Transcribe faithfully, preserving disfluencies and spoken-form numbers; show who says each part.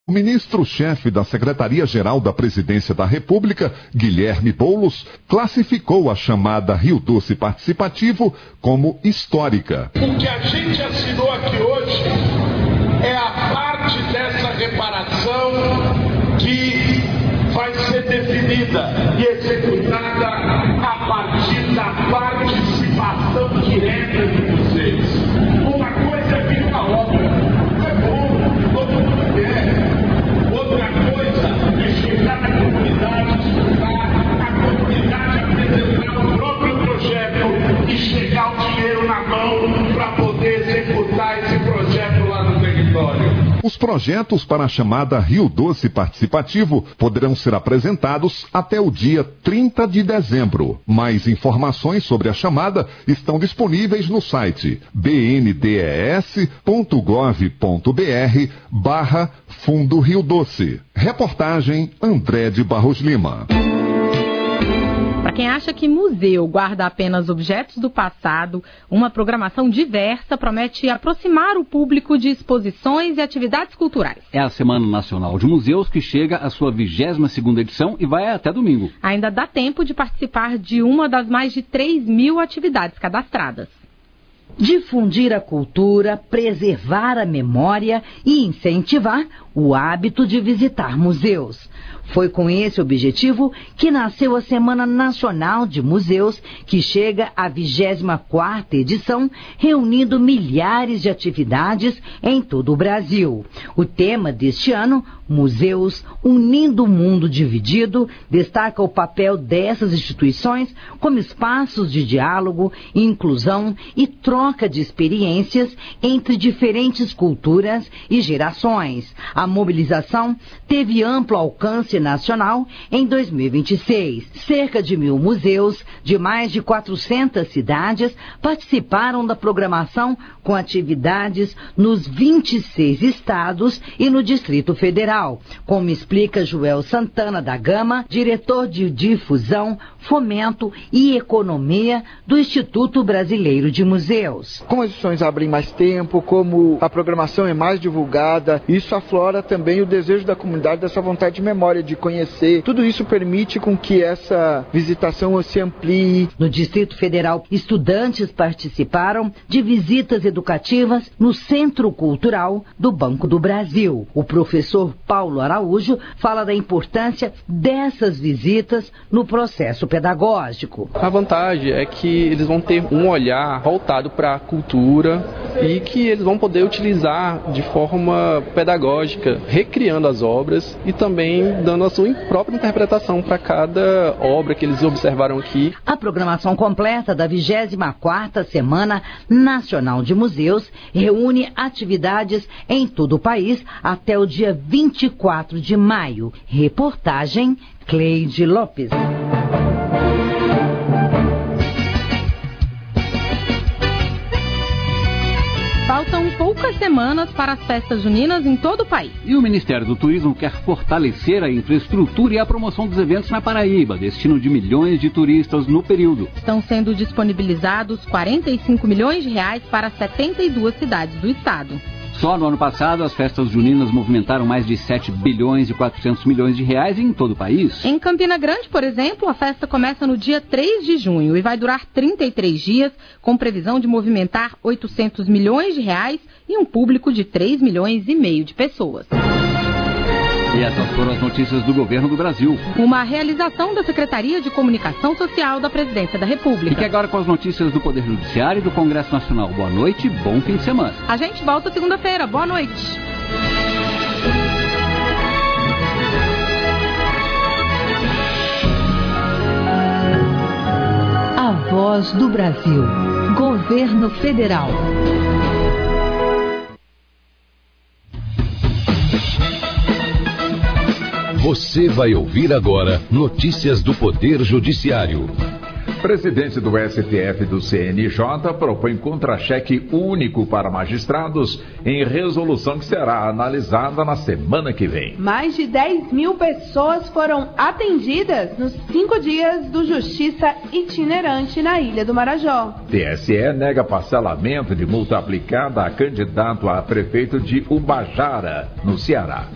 Speaker 1: O ministro-chefe da Secretaria-Geral da Presidência da República, Guilherme Boulos, classificou a chamada Rio Doce Participativo como histórica.
Speaker 2: O que a gente assinou aqui hoje é a parte dessa reparação que vai ser definida e executada a partir da participação direta de vocês. Uma coisa é vir na obra, é bom, todo mundo quer. Outra coisa é chegar na comunidade, estudar, a comunidade apresentar o próprio projeto e chegar o dinheiro na mão para poder executar esse projeto lá no território.
Speaker 1: Os projetos para a chamada Rio Doce Participativo poderão ser apresentados até o dia trinta de dezembro. Mais informações sobre a chamada estão disponíveis no site b n d e s ponto gov ponto b r barra Fundo Rio Doce. Reportagem André de Barros Lima.
Speaker 3: Para quem acha que museu guarda apenas objetos do passado, uma programação diversa promete aproximar o público de exposições e atividades culturais.
Speaker 4: É a Semana Nacional de Museus que chega à sua vigésima segunda edição e vai até domingo.
Speaker 3: Ainda dá tempo de participar de uma das mais de três mil atividades cadastradas.
Speaker 5: Difundir a cultura, preservar a memória e incentivar o hábito de visitar museus. Foi com esse objetivo que nasceu a Semana Nacional de Museus, que chega à vigésima quarta edição, reunindo milhares de atividades em todo o Brasil. O tema deste ano, Museus Unindo o Mundo Dividido, destaca o papel dessas instituições como espaços de diálogo, inclusão e troca de experiências entre diferentes culturas e gerações. A mobilização teve amplo alcance nacional em dois mil e vinte e seis. Cerca de mil museus de mais de quatrocentas cidades participaram da programação com atividades nos vinte e seis estados e no Distrito Federal, como explica Joel Santana da Gama, diretor de Difusão, Fomento e Economia do Instituto Brasileiro de Museus.
Speaker 6: Como as instituições abrem mais tempo, como a programação é mais divulgada, isso aflora também o desejo da comunidade, dessa vontade de memória, de conhecer. Tudo isso permite com que essa visitação se amplie.
Speaker 5: No Distrito Federal, estudantes participaram de visitas educativas no Centro Cultural do Banco do Brasil. O professor Paulo Araújo fala da importância dessas visitas no processo pedagógico.
Speaker 7: A vantagem é que eles vão ter um olhar voltado para a cultura e que eles vão poder utilizar de forma pedagógica, recriando as obras e também dando a sua própria interpretação para cada obra que eles observaram aqui.
Speaker 5: A programação completa da vigésima quarta Semana Nacional de Museus reúne atividades em todo o país até o dia vinte e quatro de maio. Reportagem Cleide Lopes.
Speaker 3: Faltam poucas semanas para as festas juninas em todo o país.
Speaker 4: E o Ministério do Turismo quer fortalecer a infraestrutura e a promoção dos eventos na Paraíba, destino de milhões de turistas no período.
Speaker 3: Estão sendo disponibilizados quarenta e cinco milhões de reais para setenta e duas cidades do estado.
Speaker 4: Só no ano passado, as festas juninas movimentaram mais de sete bilhões e quatrocentos milhões de reais em todo o país.
Speaker 3: Em Campina Grande, por exemplo, a festa começa no dia três de junho e vai durar trinta e três dias, com previsão de movimentar oitocentos milhões de reais e um público de três milhões e meio de pessoas.
Speaker 4: E essas foram as notícias do governo do Brasil.
Speaker 3: Uma realização da Secretaria de Comunicação Social da Presidência da República.
Speaker 4: Fique agora com as notícias do Poder Judiciário e do Congresso Nacional. Boa noite e bom fim de semana.
Speaker 3: A gente volta segunda-feira. Boa noite.
Speaker 8: A Voz do Brasil. Governo Federal.
Speaker 9: Você vai ouvir agora notícias do Poder Judiciário.
Speaker 10: Presidente do S T F do C N J propõe contra-cheque único para magistrados em resolução que será analisada na semana que vem.
Speaker 11: Mais de dez mil pessoas foram atendidas nos cinco dias do Justiça Itinerante na Ilha do Marajó.
Speaker 10: T S E nega parcelamento de multa aplicada a candidato a prefeito de Ubajara, no Ceará.